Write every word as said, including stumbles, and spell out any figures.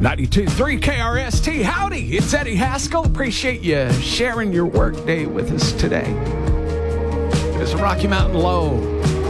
ninety-two point three K R S T. Howdy, it's Eddie Haskell. Appreciate you sharing your work day with us today. It's Rocky Mountain Low.